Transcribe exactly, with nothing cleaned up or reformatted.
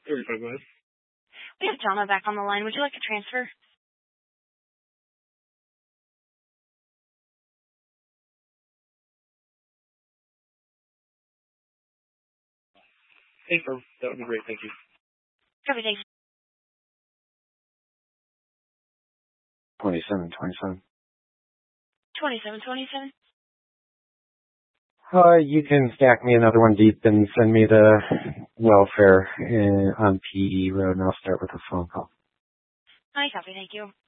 thirty-five, go ahead. We have Donna back on the line. Would you like to transfer? Confirm. That would be great. Thank you. Copy, thanks. twenty-seven twenty-seven. twenty-seven twenty-seven. Uh, you can stack me another one deep and send me the welfare uh, on P E Road, and I'll start with a phone call. Hi, copy, thank you.